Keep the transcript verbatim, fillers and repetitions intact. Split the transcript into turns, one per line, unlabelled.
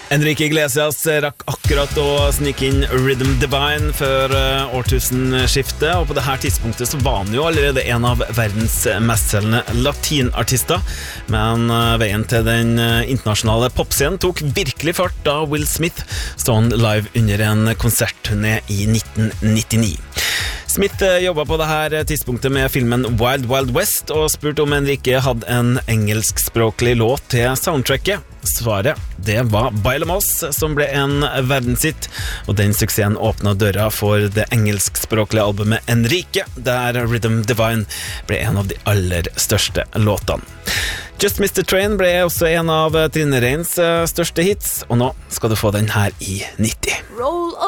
Enrique Iglesias rakk akkurat å snike inn Rhythm Divine før uh, årtusenskiftet, og på dette tidspunktet så var han jo allerede en av verdens mestselgende latinartister, men uh, veien til den uh, internasjonale popscenen tok virkelig fart da Will Smith stod live under en konsertturné i nitten nittini. Smith jobbet på dette tidspunktet med filmen Wild Wild West og spurte om Enrique hadde en engelskspråklig låt til soundtracket. Svaret, det var Bailamos, som ble en verdenshit, og den suksessen åpnet døra for det engelskspråklige albumet Enrique, der Rhythm Divine ble en av de aller største låtene. Just Mister Train ble også en av Trine Reins største hits, og nå skal du få den her i nitti.